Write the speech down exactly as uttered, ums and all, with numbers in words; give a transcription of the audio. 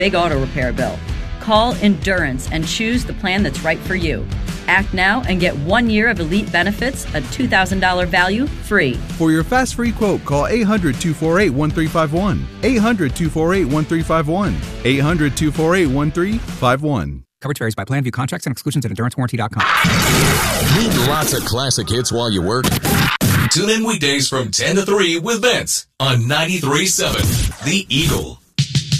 big auto repair bill. Call Endurance and choose the plan that's right for you. Act now and get one year of elite benefits, a two thousand dollars value, free. For your fast free quote, call eight hundred, two four eight, one three five one. eight hundred, two four eight, one three five one. eight hundred, two four eight, one three five one. Coverage varies by plan. View contracts and exclusions at endurance warranty dot com. Need lots of classic hits while you work? Tune in weekdays from ten to three with Vince on ninety-three point seven The Eagle.